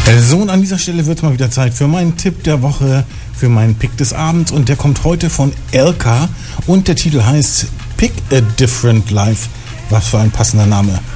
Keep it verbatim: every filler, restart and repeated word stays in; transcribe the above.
So, und an dieser Stelle wird es mal wieder Zeit für meinen Tipp der Woche, für meinen Pick des Abends. Und der kommt heute von Elka und der Titel heißt Pick a Different Life. Was für ein passender Name.